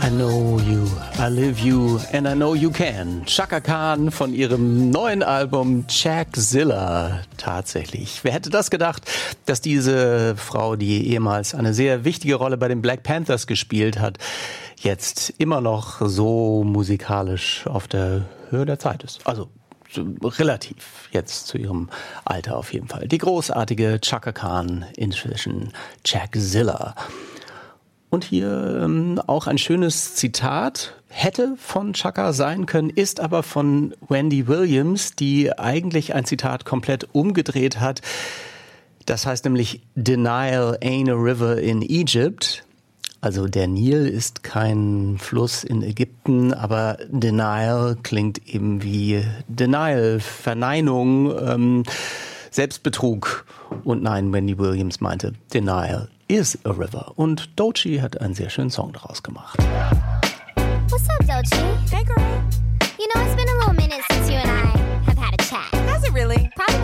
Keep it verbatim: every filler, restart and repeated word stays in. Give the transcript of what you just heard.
I know you, I live you and I know you can. Chaka Khan von ihrem neuen Album Jackzilla. Tatsächlich. Wer hätte das gedacht, dass diese Frau, die ehemals eine sehr wichtige Rolle bei den Black Panthers gespielt hat, jetzt immer noch so musikalisch auf der Höhe der Zeit ist. Also relativ jetzt zu ihrem Alter auf jeden Fall. Die großartige Chaka Khan, inzwischen Jackzilla. Und hier ähm, auch ein schönes Zitat, hätte von Chaka sein können, ist aber von Wendy Williams, die eigentlich ein Zitat komplett umgedreht hat. Das heißt nämlich, Denial ain't a river in Egypt. Also der Nil ist kein Fluss in Ägypten, aber Denial klingt eben wie Denial, Verneinung, ähm, Selbstbetrug. Und nein, Wendy Williams meinte, Denial is a river. Und Doechii hat einen sehr schönen Song daraus gemacht.